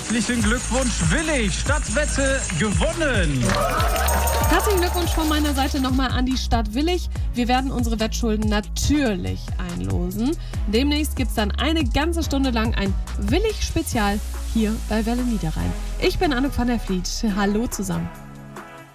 Herzlichen Glückwunsch, Willi. Stadtwette gewonnen. Herzlichen Glückwunsch von meiner Seite nochmal an die Stadt Willich. Wir werden unsere Wettschulden natürlich einlosen. Demnächst gibt es dann eine ganze Stunde lang ein Willich-Spezial hier bei Welle Niederrhein. Ich bin Anne van der Vliet. Hallo zusammen.